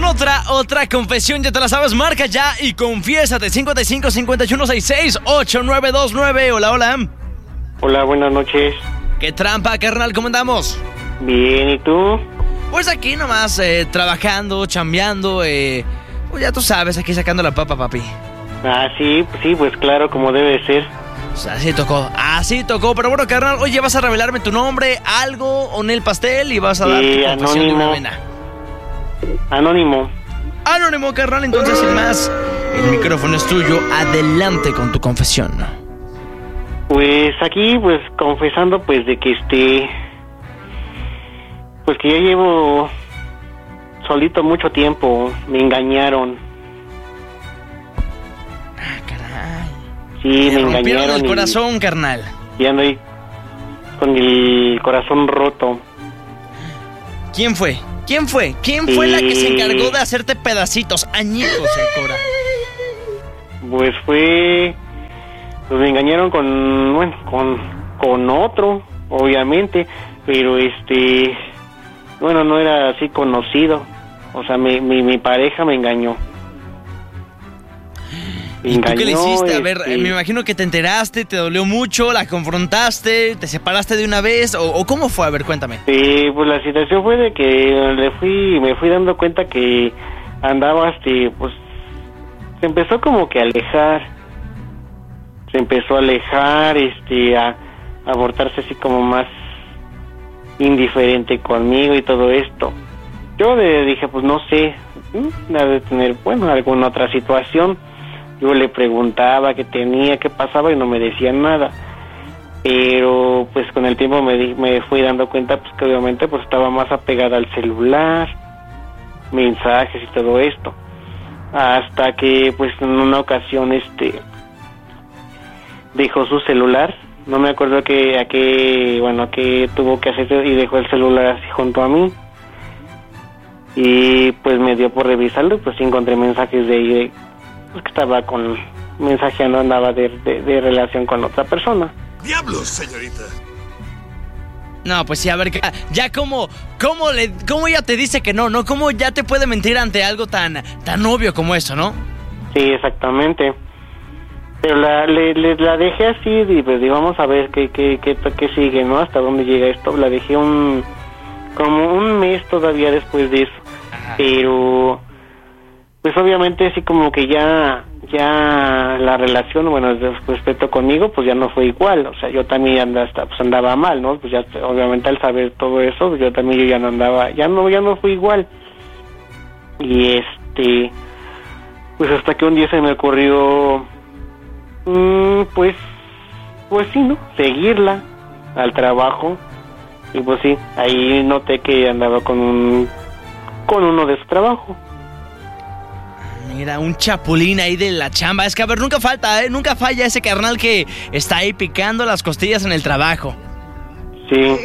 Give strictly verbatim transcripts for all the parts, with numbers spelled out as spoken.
otra, otra confesión, ya te la sabes, marca ya y confiésate. cincuenta y cinco, cincuenta y uno, sesenta y seis, ochenta y nueve veintinueve. Hola, hola. Hola, buenas noches. ¿Qué trampa, carnal? ¿Cómo andamos? Bien, ¿y tú? Pues aquí nomás, eh, trabajando, chambeando, eh, pues ya tú sabes, aquí sacando la papa, papi. Ah, sí, pues sí, pues claro, como debe de ser. Pues así tocó, así tocó. Pero bueno, carnal, oye, vas a revelarme tu nombre, algo, o en el pastel y vas a dar Sí, tu confesión de una anónimo. vena. Anónimo. Anónimo, carnal, entonces sin más, el micrófono es tuyo, adelante con tu confesión. Pues aquí, pues confesando, pues de que este, pues que ya llevo solito mucho tiempo, me engañaron. Ah, caray. Sí, Me me rompieron engañaron. el y- corazón, carnal. Y ando ahí con el corazón roto. ¿Quién fue? ¿Quién fue? ¿Quién fue la que se Eh. encargó de hacerte pedacitos, añicos el cora? Pues fue, pues me engañaron con, bueno, con, con otro, obviamente, pero este, bueno, no era así conocido. O sea, mi, mi, mi pareja me engañó. Me ¿Y tú qué le engañó, hiciste? A ver, este, eh, me imagino que te enteraste, te dolió mucho, la confrontaste, te separaste de una vez, o, o ¿cómo fue? A ver, cuéntame. Eh, pues la situación fue de que le fui, me fui dando cuenta que andaba, este, pues, se empezó como que a alejar, se empezó a alejar, este, a, a portarse así como más indiferente conmigo y todo esto. Yo le dije, pues no sé, debe de tener, bueno, alguna otra situación. Yo le preguntaba qué tenía, qué pasaba y no me decían nada. Pero pues con el tiempo me, di, me fui dando cuenta pues que obviamente pues estaba más apegada al celular, mensajes y todo esto. Hasta que pues en una ocasión este dejó su celular, no me acuerdo a qué, a qué, bueno, a qué tuvo que hacer y dejó el celular así junto a mí. Y pues me dio por revisarlo y pues encontré mensajes de ahí de, pues, que estaba con, mensajeando, andaba de, de, de relación con otra persona. ¡Diablos, señorita! No, pues sí, a ver, ya, ya cómo, cómo, le, cómo ella te dice que no, ¿no? ¿Cómo ya te puede mentir ante algo tan, tan obvio como eso, no? Sí, exactamente. Pero la, le, le- la dejé así y pues digo, vamos a ver qué, qué, qué, qué sigue, ¿no? Hasta dónde llega esto. La dejé un, como un mes todavía después de eso. Ajá. Pero pues obviamente así como que ya ya la relación, bueno, de respeto conmigo, pues ya no fue igual. O sea, yo también andaba, hasta, pues andaba mal, ¿no? Pues ya obviamente al saber todo eso, pues yo también yo ya no andaba, ya no ya no fue igual. Y este, pues hasta que un día se me ocurrió, mm, pues, pues sí, ¿no? Seguirla al trabajo. Y pues sí, ahí noté que andaba con un con uno de su trabajo. Mira, un chapulín ahí de la chamba. Es que, a ver, nunca falta, ¿eh? Nunca falla ese carnal que está ahí picando las costillas en el trabajo. Sí.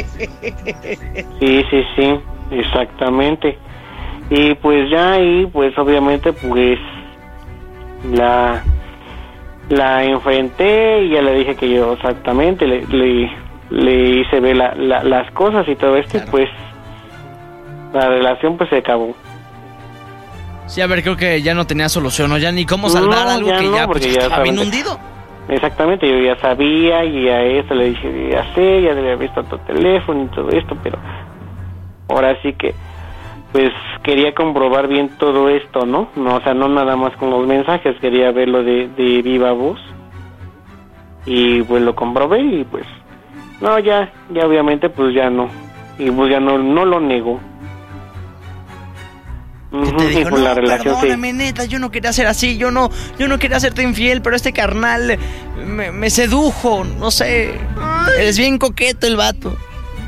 Sí, sí, sí, exactamente. Y pues ya ahí, pues obviamente, pues la la enfrenté y ya le dije que yo exactamente le, le, le hice ver la, la, las cosas y todo esto. Claro. Y pues la relación pues se acabó. Sí, a ver, creo que ya no tenía solución, ¿no? Ya ni cómo salvar No, algo ya que no, ya, pues, porque ya ya estaba bien saben- hundido. Exactamente, yo ya sabía y a eso le dije, ya sé, ya debía haber visto tu teléfono y todo esto, pero ahora sí que, pues quería comprobar bien todo esto, ¿no? No, o sea, no nada más con los mensajes, quería verlo de, de viva voz y pues lo comprobé y pues, no, ya, ya obviamente pues ya no, y pues ya no, no lo negó. Que Ujú, te y dijo, pues no, la relación se... perdóname, neta, yo no quería ser así, yo no, yo no quería serte infiel, pero este carnal me, me sedujo, no sé, eres bien coqueto el vato.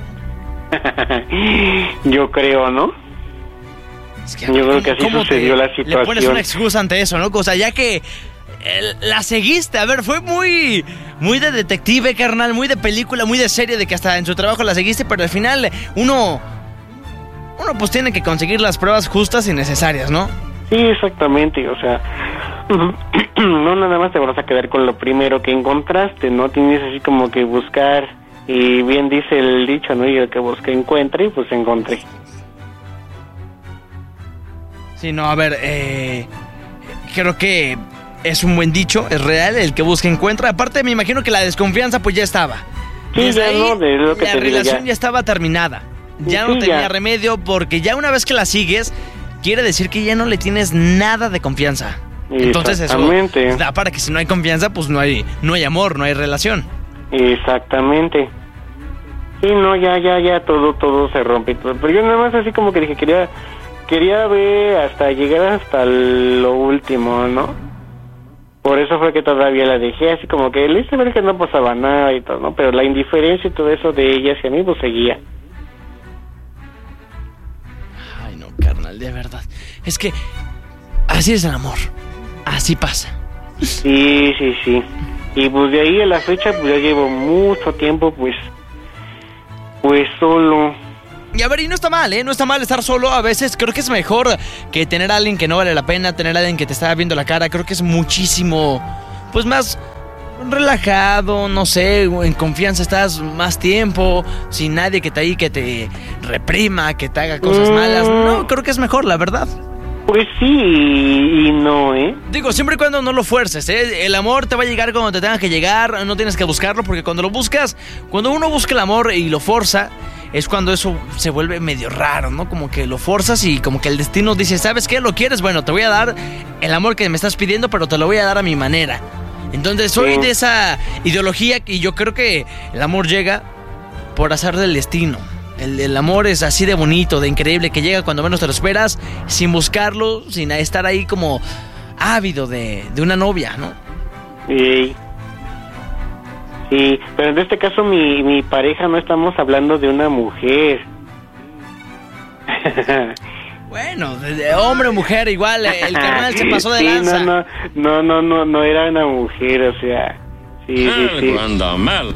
Yo creo, ¿no? Es que, Yo creo que así ¿cómo sucedió la Le pones situación. una excusa ante eso, ¿no? O sea, ya que eh, la seguiste, a ver, fue muy, muy de detective, carnal, muy de película, muy de serie, de que hasta en su trabajo la seguiste, pero al final uno, uno pues tiene que conseguir las pruebas justas y necesarias, ¿no? Sí, exactamente, o sea, no nada más te vas a quedar con lo primero que encontraste, ¿no? Tienes así como que buscar, y bien dice el dicho, ¿no? Y el que busca encuentra, y pues encontré. Sí, no, a ver, eh, creo que es un buen dicho, es real, el que busca encuentra. Aparte, me imagino que la desconfianza pues ya estaba. Sí, Desde ya ahí, no, de lo que la te digo, relación ya. ya estaba terminada. Ya Sí, no tenía ya. remedio, porque ya una vez que la sigues, quiere decir que ya no le tienes nada de confianza. Entonces eso Exactamente. da para que si no hay confianza, pues no hay, no hay amor, no hay relación. Exactamente. Sí, no, ya, ya, ya, todo, todo se rompe. Todo. Pero yo nada más así como que dije, quería, quería ver hasta llegar hasta lo último, ¿no? Por eso fue que todavía la dejé, así como que le hice ver que no pasaba nada y todo, ¿no? Pero la indiferencia y todo eso de ella hacia mí, pues seguía. Ay, no, carnal, de verdad. Es que así es el amor. Así pasa. Sí, sí, sí. Y pues de ahí a la fecha, pues ya llevo mucho tiempo, pues, pues solo. Y a ver, y no está mal, ¿eh? No está mal estar solo. A veces creo que es mejor que tener a alguien que no vale la pena, tener a alguien que te está viendo la cara. Creo que es muchísimo, pues, más relajado, no sé, en confianza estás más tiempo, sin nadie que te ahí, que te reprima, que te haga cosas Mm. malas. No, creo que es mejor, la verdad. Pues sí y no, ¿eh? Digo, siempre y cuando no lo fuerces, ¿eh? El amor te va a llegar cuando te tenga que llegar, no tienes que buscarlo, porque cuando lo buscas, cuando uno busca el amor y lo forza, es cuando eso se vuelve medio raro, ¿no? Como que lo forzas y como que el destino dice, ¿sabes qué? ¿Lo quieres? Bueno, te voy a dar el amor que me estás pidiendo, pero te lo voy a dar a mi manera. Entonces soy Sí. de esa ideología y yo creo que el amor llega por azar del destino. El, el amor es así de bonito, de increíble, que llega cuando menos te lo esperas, sin buscarlo, sin estar ahí como ávido de, de una novia, ¿no? Sí. Sí, pero en este caso mi, mi pareja no estamos hablando de una mujer. Bueno, de, de hombre o mujer, igual, el carnal se pasó de sí, lanza. no, no, no, no, no, no era una mujer, o sea, sí, sí, sí. Algo anda mal.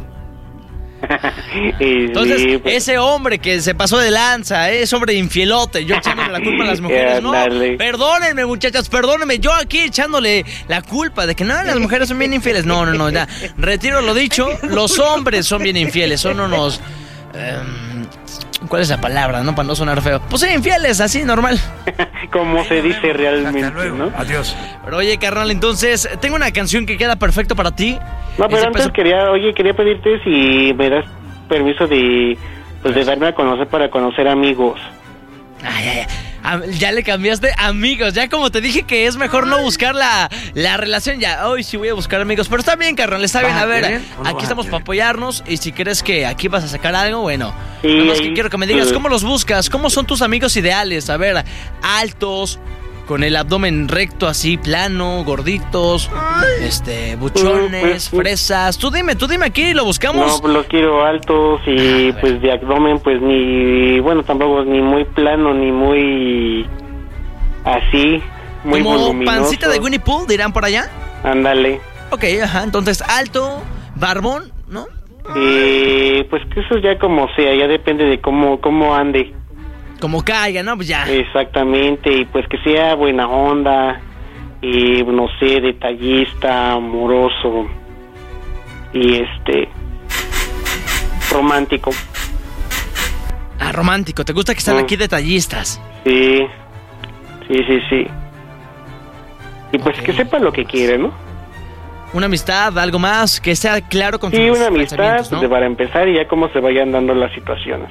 Y Entonces, sí, pues, ese hombre que se pasó de lanza, ¿eh? Es hombre infielote, yo echándole la culpa a las mujeres, no, Ándale. perdónenme muchachas, perdónenme, yo aquí echándole la culpa de que no, las mujeres son bien infieles, no, no, no, ya, retiro lo dicho, los hombres son bien infieles, son unos, em, ¿cuál es la palabra, no, para no sonar feo? Pues sí, infieles, así, normal. como se dice realmente, ¿no? Adiós. Pero oye, carnal, entonces, tengo una canción que queda perfecto para ti. No, pero Ese antes peso- quería, oye, quería pedirte si me das permiso de, pues, de darme a conocer para conocer amigos. Ay, ay, ay. Ah, ya le cambiaste amigos, ya como te dije que es mejor no buscar la, la relación, ya, hoy sí voy a buscar amigos, pero está bien, carnal, está bien, a ver, aquí estamos para apoyarnos y si crees que aquí vas a sacar algo, bueno, Sí, nada más que ahí, quiero que me digas pues, cómo los buscas, cómo son tus amigos ideales, a ver, altos, con el abdomen recto así, plano, gorditos, este, buchones, fresas, tú dime, tú dime aquí, lo buscamos. No, pues los quiero altos y Ah, a ver. pues de abdomen pues ni, bueno, tampoco ni muy plano ni muy así, muy Como voluminoso. pancita de Winnie Pooh, dirán por allá. Ándale. Ok, ajá, entonces alto, barbón, ¿no? Y pues que eso ya como sea, ya depende de cómo, cómo ande. Como caiga, ¿no? Pues ya. Exactamente, y pues que sea buena onda, y no sé, detallista, amoroso, y este, romántico. Ah, romántico. ¿Te gusta que están Mm. aquí detallistas? Sí, sí, sí, sí. Y pues Ok. que sepa lo que quiere, ¿no? Una amistad, algo más, que sea claro con Sí, sus una amistad, pensamientos, pues, ¿no? de- para empezar, y ya cómo se vayan dando las situaciones.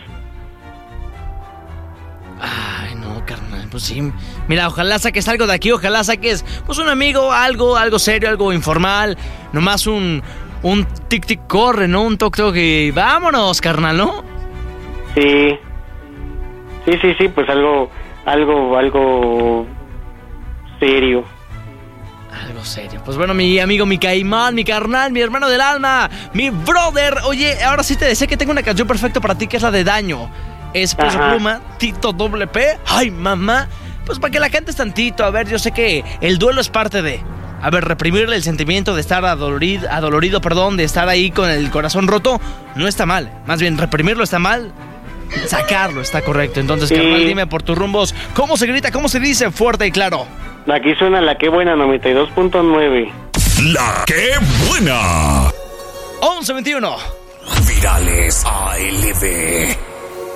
Ay, no, carnal, pues sí. Mira, ojalá saques algo de aquí, ojalá saques, pues un amigo, algo, algo serio, algo informal. Nomás un, un tic-tic corre, ¿no? Un toc-toc y vámonos, carnal, ¿no? Sí, sí, sí, sí, pues algo, algo, algo serio. Algo serio. Pues bueno, mi amigo, mi caimán, mi carnal, mi hermano del alma, mi brother. Oye, ahora sí te decía que tengo una canción perfecta para ti, que es la de Daño. Es Peso Ajá. Pluma, Tito Doble P. Ay, mamá. Pues para que la cantes tantito. A ver, yo sé que el duelo es parte de... A ver, reprimirle el sentimiento de estar adolorido, adolorido, perdón, de estar ahí con el corazón roto, no está mal. Más bien, reprimirlo está mal. Sacarlo está correcto. Entonces, Sí. carnal, dime por tus rumbos, ¿cómo se grita? ¿Cómo se dice? Fuerte y claro. Aquí suena la que buena noventa y dos punto nueve. La que buena. once veintiuno. Virales A L B.